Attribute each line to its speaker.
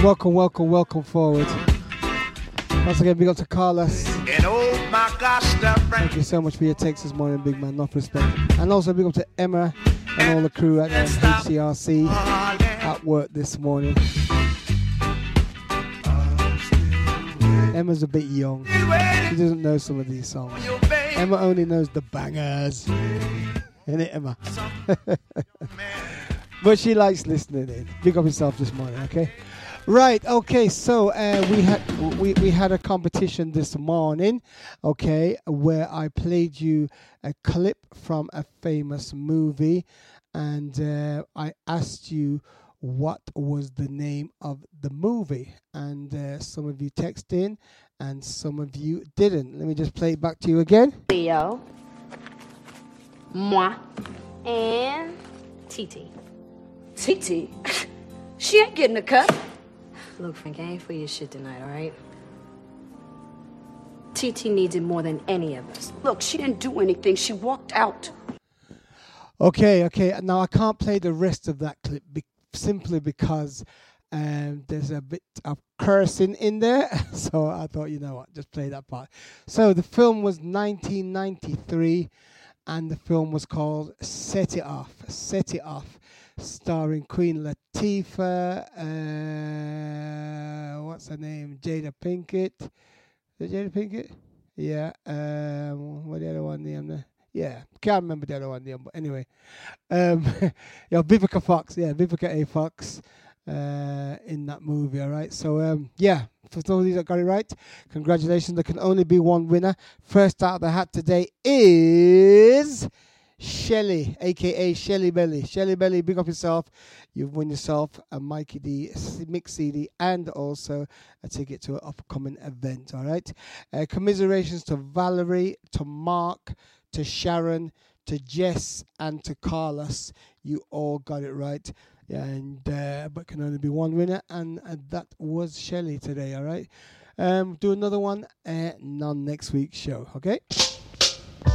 Speaker 1: Welcome, welcome, welcome forward. Once again, big up to Carlos. Thank you so much for your text this morning, big man. Enough respect. And also big up to Emma and all the crew at HCRC at work this morning. Emma's a bit young. She doesn't know some of these songs. Emma only knows the bangers. Isn't it, Emma? But she likes listening in. Big up yourself this morning, okay? Right, okay, so we had a competition this morning, okay, where I played you a clip from a famous movie, and I asked you what was the name of the movie, and some of you texted in, and some of you didn't. Let me just play it back to you again.
Speaker 2: Leo, moi, and Titi. Titi? She ain't getting a cut. Look, Frank, I ain't for your shit tonight, all right? Titi needs it more than any of us. Look, she didn't do anything. She walked out.
Speaker 1: Okay. Now, I can't play the rest of that clip simply because there's a bit of cursing in there. So I thought, you know what, just play that part. So the film was 1993, and the film was called Set It Off. Set It Off. Starring Queen Latifah, what's her name? Jada Pinkett. Is it Jada Pinkett? Yeah. What the other one name? Yeah, can't remember the other one name, but anyway. Vivica Fox. Yeah, Vivica A. Fox in that movie, all right? So, yeah, for those of you that got it right, congratulations. There can only be one winner. First out of the hat today is Shelly, a.k.a. Shelly Belly. Shelly Belly, big up yourself. You've won yourself a Mikey D mix CD and also a ticket to an upcoming event, all right? Commiserations to Valerie, to Mark, to Sharon, to Jess, and to Carlos. You all got it right. Yeah, and but can only be one winner, and that was Shelly today, all right? Do another one on next week's show, okay?